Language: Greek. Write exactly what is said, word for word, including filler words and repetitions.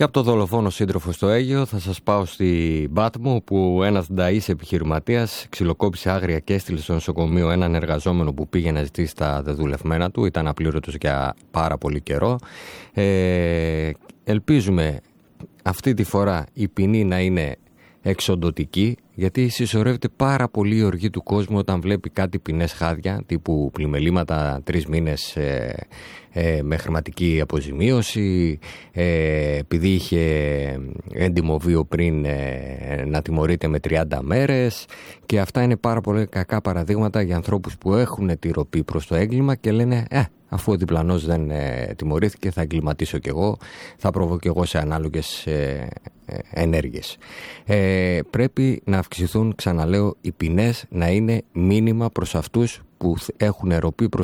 Και από το δολοφόνο σύντροφο στο Αίγαιο θα σας πάω στη Μπάτμο, που ένας νταΐς επιχειρηματίας ξυλοκόπησε άγρια και έστειλε στο νοσοκομείο έναν εργαζόμενο που πήγε να ζητήσει τα δεδουλευμένα του. Ήταν απλήρωτος για πάρα πολύ καιρό. Ε, ελπίζουμε αυτή τη φορά η ποινή να είναι εξοντωτική, γιατί συσσωρεύεται πάρα πολύ η οργή του κόσμου όταν βλέπει κάτι ποινές χάδια, τύπου πλημελήματα τρεις μήνες ε, ε, με χρηματική αποζημίωση, ε, επειδή είχε έντιμο βίο πριν ε, να τιμωρείται με τριάντα μέρες, και αυτά είναι πάρα πολύ κακά παραδείγματα για ανθρώπους που έχουν τη ροπή προς το έγκλημα και λένε ε, αφού ο διπλανός δεν ε, τιμωρήθηκε, θα εγκληματίσω κι εγώ, θα προβώ κι εγώ σε ανάλογες ε, ε, ενέργειες. Ε, πρέπει να αυξηθούν, ξαναλέω, οι ποινές, να είναι μήνυμα προς αυτούς που έχουν ροπή προς